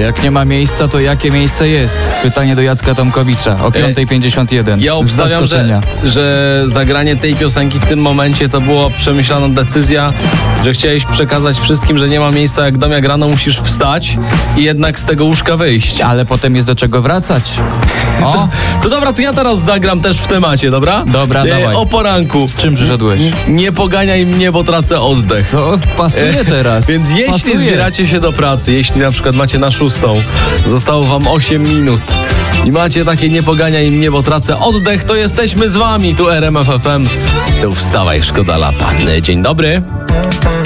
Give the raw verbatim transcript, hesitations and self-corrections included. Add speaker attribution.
Speaker 1: Jak nie ma miejsca, to jakie miejsce jest? Pytanie do Jacka Tomkowicza o piąta pięćdziesiąt jeden.
Speaker 2: Ja obstawiam, że, że zagranie tej piosenki w tym momencie to była przemyślana decyzja, że chciałeś przekazać wszystkim, że nie ma miejsca, jak dom jak rano musisz wstać i jednak z tego łóżka wyjść.
Speaker 1: Ale potem jest do czego wracać. O!
Speaker 2: To, to dobra, to ja teraz zagram też w temacie, dobra?
Speaker 1: Dobra,
Speaker 2: e,
Speaker 1: dawaj.
Speaker 2: O poranku.
Speaker 1: Z czym przyszedłeś?
Speaker 2: Nie poganiaj mnie, bo tracę oddech.
Speaker 1: To pasuje teraz.
Speaker 2: Więc jeśli
Speaker 1: pasuje.
Speaker 2: zbieracie się do pracy, jeśli na przykład macie na szóstą, zostało wam osiem minut i macie takie nie poganiaj mnie, bo tracę oddech, to jesteśmy z wami, tu R M F F M. Tu wstawaj, szkoda lata. Dzień dobry.